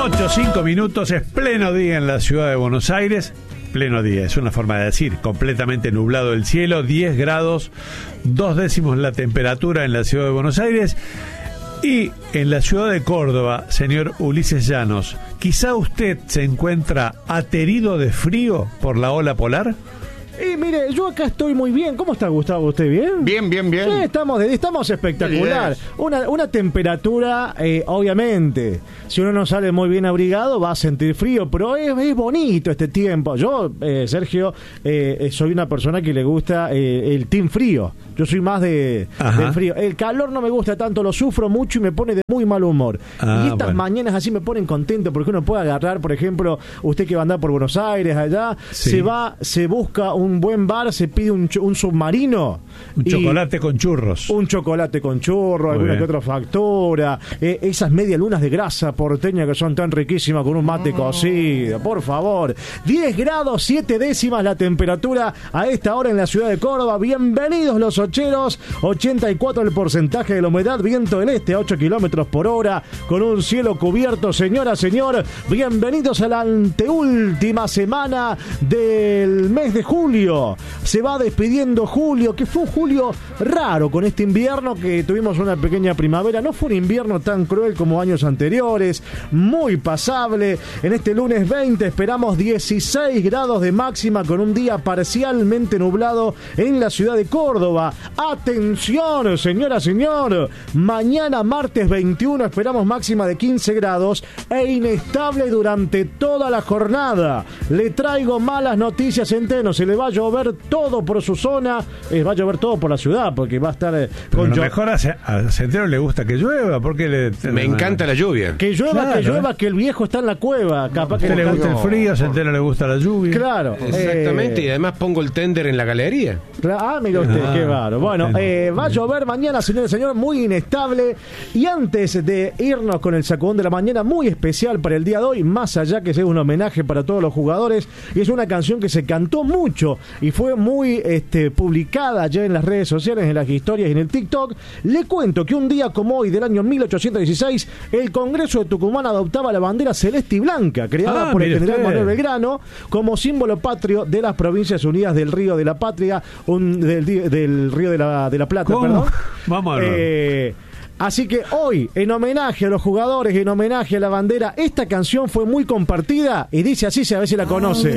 8:05, es pleno día en la ciudad de Buenos Aires. Pleno día, es una forma de decir, completamente nublado el cielo, 10 grados, 2 décimos la temperatura en la ciudad de Buenos Aires. Y en la ciudad de Córdoba, señor Ulises Llanos, ¿quizá usted se encuentra aterido de frío por la ola polar? Mire, yo acá estoy muy bien. ¿Cómo está, Gustavo? ¿Usted bien? Bien. Sí, estamos espectacular. Una temperatura, obviamente, si uno no sale muy bien abrigado, va a sentir frío, pero es bonito este tiempo. Yo, Sergio, soy una persona que le gusta el team frío. Yo soy más del frío. El calor no me gusta tanto, lo sufro mucho y me pone de muy mal humor. Y estas mañanas así me ponen contento porque uno puede agarrar, por ejemplo, usted que va a andar por Buenos Aires, allá, sí. se busca un buen bar, se pide un submarino. Un chocolate con churros. Un chocolate con churros, alguna que otra factura. Esas medialunas de grasa porteña que son tan riquísimas con un mate cocido, por favor. 10 grados, 7 décimas la temperatura a esta hora en la ciudad de Córdoba. Bienvenidos los ocheros. 84 el porcentaje de la humedad, viento del este a 8 kilómetros por hora, con un cielo cubierto. Señora, señor, bienvenidos a la anteúltima semana del mes de julio. Se va despidiendo julio, que fue un julio raro con este invierno, que tuvimos una pequeña primavera. No fue un invierno tan cruel como años anteriores, muy pasable. En este lunes 20 esperamos 16 grados de máxima con un día parcialmente nublado en la ciudad de Córdoba. Atención, señora, señor, mañana martes 21 esperamos máxima de 15 grados e inestable durante toda la jornada. Le traigo malas noticias, Centeno. Se le va a llover todo por su zona, va a llover todo por la ciudad, porque va a estar con mejor a Centeno le gusta que llueva, porque me encanta la lluvia. Que llueva, claro, que llueva, que el viejo está en la cueva. Capaz que le gusta el frío, a Centeno le gusta la lluvia. Claro. Exactamente, y además pongo el tender en la galería. Mira usted, qué bárbaro. Bueno, va a llover mañana, señor, muy inestable. Y antes de irnos con el sacudón de la mañana, muy especial para el día de hoy, más allá que sea un homenaje para todos los jugadores, y es una canción que se cantó mucho y fue muy publicada ya en las redes sociales, en las historias y en el TikTok. Le cuento que un día como hoy del año 1816, el Congreso de Tucumán adoptaba la bandera celeste y blanca, creada por el general Manuel Belgrano, como símbolo patrio de las Provincias Unidas del Río de la Patria, del Río de la Plata, perdón. Vamos a ver. Así que hoy, en homenaje a los jugadores, en homenaje a la bandera, esta canción fue muy compartida y dice así, a ver si la conoce.